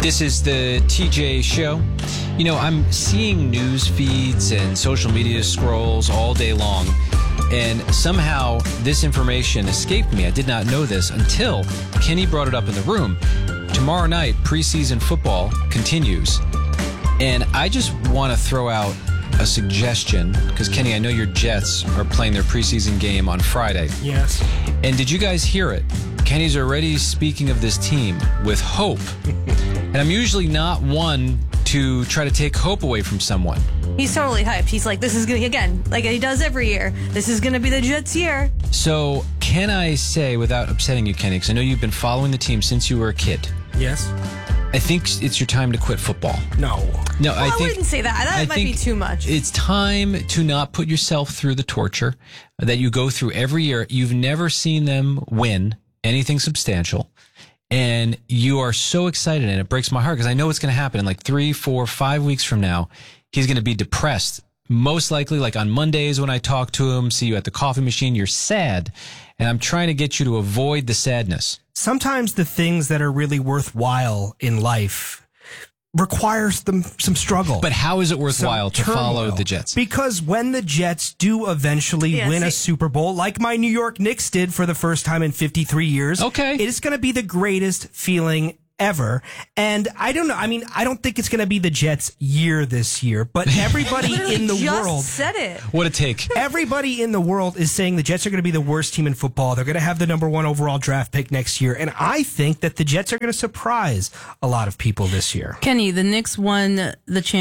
This is the TJ Show. You know, I'm seeing news feeds and social media scrolls all day long, and somehow this information escaped me. I did not know this until Kenny brought it up in the room. Tomorrow night, preseason football continues, and I just want to throw out a suggestion, because Kenny, I know your Jets are playing their preseason game on Friday. Yes. And did you guys hear it? Kenny's already speaking of this team with hope. And I'm usually not one to try to take hope away from someone. He's totally hyped. He's like, this is going to, again, like he does every year, this is going to be the Jets' year. So can I say, without upsetting you, Kenny, because I know you've been following the team since you were a kid. Yes. I think it's your time to quit football. No. Well, I wouldn't say that. That might be too much. It's time to not put yourself through the torture that you go through every year. You've never seen them win anything substantial, and you are so excited, and it breaks my heart because I know what's going to happen in like 3, 4, 5 weeks from now. He's going to be depressed. Most likely, like on Mondays when I talk to him, see you at the coffee machine, you're sad, and I'm trying to get you to avoid the sadness. Sometimes the things that are really worthwhile in life requires some struggle. But how is it worthwhile to follow the Jets? Because when the Jets do eventually win a Super Bowl, like my New York Knicks did for the first time in 53 years, it is going to be the greatest feeling ever. And I don't know. I mean, I don't think it's going to be the Jets' year this year, but everybody in the world said it. What a take. Everybody in the world is saying the Jets are going to be the worst team in football. They're going to have the number 1 overall draft pick next year. And I think that the Jets are going to surprise a lot of people this year. Kenny, the Knicks won the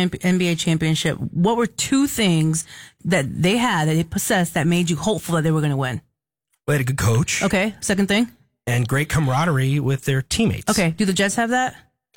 NBA championship. What were 2 things that they possessed that made you hopeful that they were going to win? They had a good coach. Okay. Second thing? And great camaraderie with their teammates. Okay. Do the Jets have that?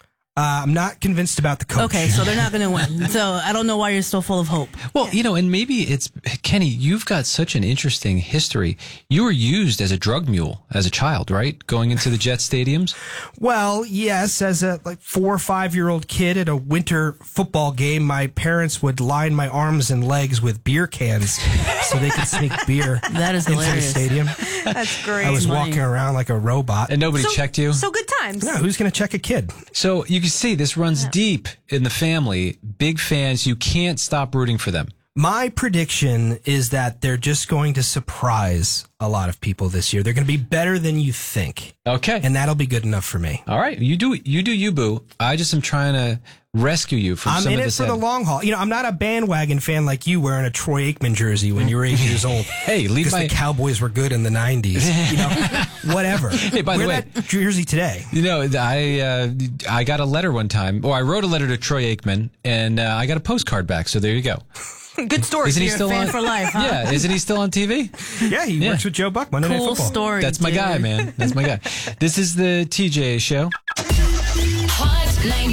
I'm not convinced about the coach. Okay, so they're not going to win. So I don't know why you're still full of hope. Well, you know, and maybe it's, Kenny, you've got such an interesting history. You were used as a drug mule as a child, right? Going into the Jets stadiums? Well, yes. As a 4 or 5-year-old kid at a winter football game, my parents would line my arms and legs with beer cans so they could sneak beer that is into hilarious. the stadium. That's great. I was walking around like a robot. And nobody checked you? So good times. No, who's going to check a kid? So you can see this runs deep in the family. Big fans. You can't stop rooting for them. My prediction is that they're just going to surprise a lot of people this year. They're going to be better than you think. Okay. And that'll be good enough for me. All right. You do you, boo. I just am trying to rescue you from some of the I'm in it for the long haul. You know, I'm not a bandwagon fan like you wearing a Troy Aikman jersey when you were 8 years old. Hey, leave because the Cowboys were good in the 90s. You know, whatever. Hey, by the way, that jersey today. You know, I got a letter one time. I wrote a letter to Troy Aikman, and I got a postcard back. So there you go. Good story. Isn't he You're still a fan on for life? Huh? Yeah, isn't he still on TV? Yeah, he works with Joe Buck Monday Night Cool Football. story. That's my guy, man. That's my guy. This is the TJ Show. Hot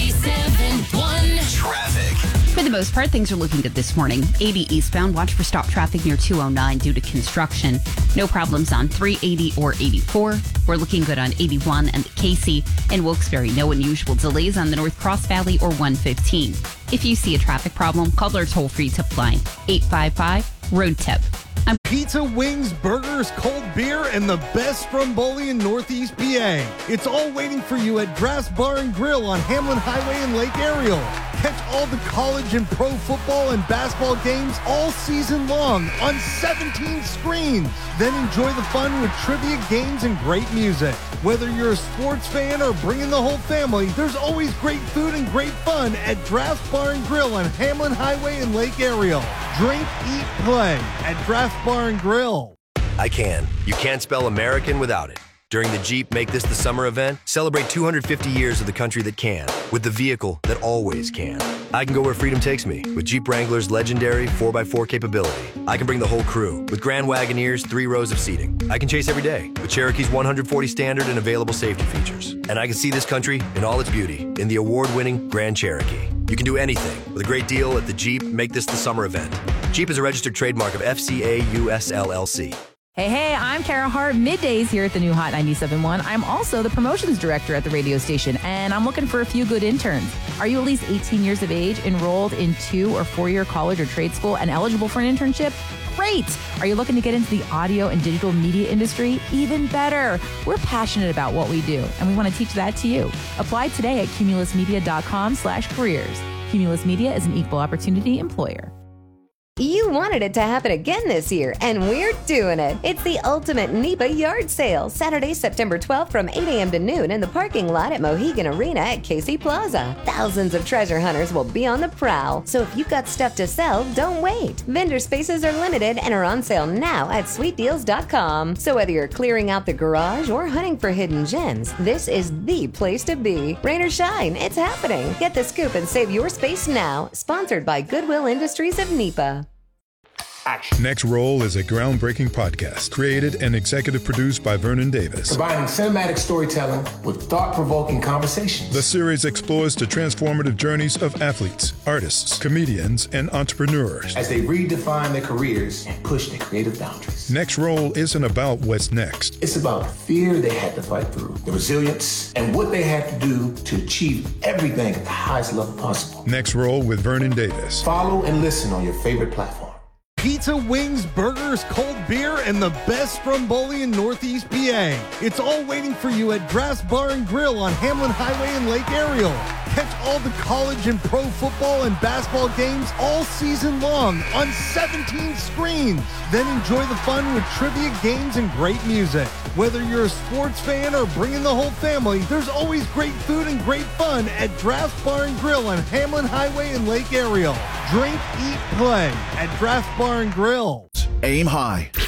97.1 Traffic. For the most part, things are looking good this morning. 80 eastbound, watch for stop traffic near 209 due to construction. No problems on 380 or 84. We're looking good on 81 and the Casey. In Wilkes-Barre, no unusual delays on the North Cross Valley or 115. If you see a traffic problem, call our toll-free tip line, 855-ROAD-TIP. Pizza, wings, burgers, cold beer, and the best Stromboli in Northeast PA. It's all waiting for you at Draft's Bar and Grill on Hamlin Highway in Lake Ariel. Catch all the college and pro football and basketball games all season long on 17 screens. Then enjoy the fun with trivia games and great music. Whether you're a sports fan or bringing the whole family, there's always great food and great fun at Draft's Bar and Grill on Hamlin Highway in Lake Ariel. Drink, eat, play at Draft's Bar and Grill. I can. You can't spell American without it. During the Jeep Make This the Summer event, celebrate 250 years of the country that can, with the vehicle that always can. I can go where freedom takes me, with Jeep Wrangler's legendary 4x4 capability. I can bring the whole crew, with Grand Wagoneer's 3 rows of seating. I can chase every day, with Cherokee's 140 standard and available safety features. And I can see this country in all its beauty, in the award-winning Grand Cherokee. You can do anything with a great deal at the Jeep Make This the Summer event. Jeep is a registered trademark of FCA US LLC. Hey, I'm Kara Hart, middays here at the new Hot 97.1. I'm also the promotions director at the radio station, and I'm looking for a few good interns. Are you at least 18 years of age, enrolled in 2 or 4-year college or trade school, and eligible for an internship? Great! Are you looking to get into the audio and digital media industry? Even better! We're passionate about what we do, and we want to teach that to you. Apply today at cumulusmedia.com/careers. Cumulus Media is an equal opportunity employer. You wanted it to happen again this year, and we're doing it. It's the ultimate NEPA yard sale, Saturday, September 12th from 8 a.m. to noon in the parking lot at Mohegan Arena at Casey Plaza. Thousands of treasure hunters will be on the prowl, so if you've got stuff to sell, don't wait. Vendor spaces are limited and are on sale now at sweetdeals.com. So whether you're clearing out the garage or hunting for hidden gems, this is the place to be. Rain or shine, it's happening. Get the scoop and save your space now. Sponsored by Goodwill Industries of NEPA. Next Roll is a groundbreaking podcast created and executive produced by Vernon Davis. Combining cinematic storytelling with thought-provoking conversations. The series explores the transformative journeys of athletes, artists, comedians, and entrepreneurs as they redefine their careers and push their creative boundaries. Next Roll isn't about what's next. It's about the fear they had to fight through, the resilience, and what they had to do to achieve everything at the highest level possible. Next Roll with Vernon Davis. Follow and listen on your favorite platform. Pizza, wings, burgers, cold beer, and the best Stromboli in Northeast PA. It's all waiting for you at Draft's Bar and Grill on Hamlin Highway in Lake Ariel. Catch all the college and pro football and basketball games all season long on 17 screens. Then enjoy the fun with trivia games and great music. Whether you're a sports fan or bringing the whole family, there's always great food and great fun at Draft's Bar and Grill on Hamlin Highway in Lake Ariel. Drink, eat, play at Draft's Bar and Grill. Aim high,